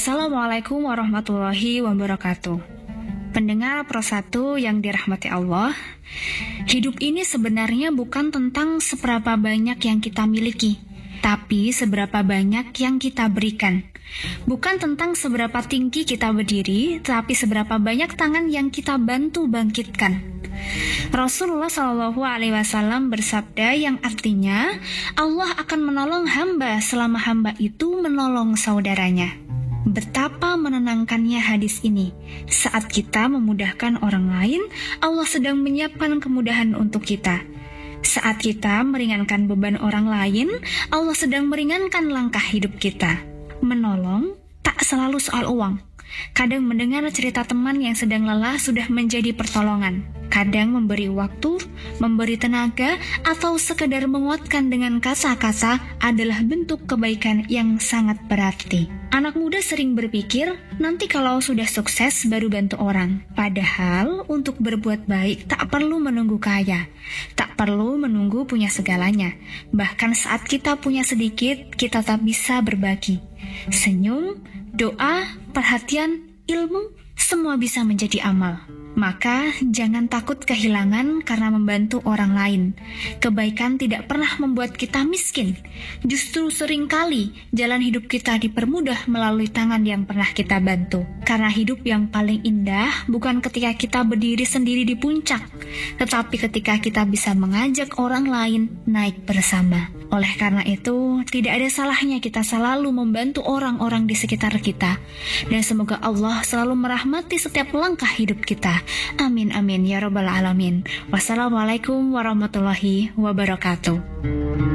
Assalamualaikum warahmatullahi wabarakatuh. Pendengar Pro 1 yang dirahmati Allah, hidup ini sebenarnya bukan tentang seberapa banyak yang kita miliki, tapi seberapa banyak yang kita berikan. Bukan tentang seberapa tinggi kita berdiri, tapi seberapa banyak tangan yang kita bantu bangkitkan. Rasulullah SAW bersabda yang artinya, Allah akan menolong hamba selama hamba itu menolong saudaranya. Betapa menenangkannya hadis ini. Saat kita memudahkan orang lain, Allah sedang menyiapkan kemudahan untuk kita. Saat kita meringankan beban orang lain, Allah sedang meringankan langkah hidup kita. Menolong tak selalu soal uang. Kadang mendengar cerita teman yang sedang lelah sudah menjadi pertolongan. Kadang memberi waktu, memberi tenaga, atau sekedar menguatkan dengan kata-kata adalah bentuk kebaikan yang sangat berarti. Anak muda sering berpikir, nanti kalau sudah sukses baru bantu orang. Padahal untuk berbuat baik tak perlu menunggu kaya, tak perlu menunggu punya segalanya. Bahkan saat kita punya sedikit, kita tak bisa berbagi. Senyum, doa, perhatian, ilmu, semua bisa menjadi amal. Maka jangan takut kehilangan karena membantu orang lain. Kebaikan tidak pernah membuat kita miskin. Justru seringkali jalan hidup kita dipermudah melalui tangan yang pernah kita bantu. Karena hidup yang paling indah bukan ketika kita berdiri sendiri di puncak, tetapi ketika kita bisa mengajak orang lain naik bersama. Oleh karena itu, tidak ada salahnya kita selalu membantu orang-orang di sekitar kita. Dan semoga Allah selalu merahmati setiap langkah hidup kita. Amin amin ya rabbal alamin. Wassalamualaikum warahmatullahi wabarakatuh.